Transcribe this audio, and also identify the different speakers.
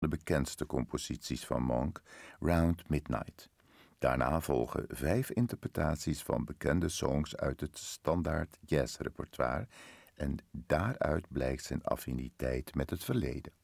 Speaker 1: de bekendste composities van Monk, Round Midnight. Daarna volgen 5 interpretaties van bekende songs uit het standaard jazzrepertoire en daaruit blijkt zijn affiniteit met het verleden.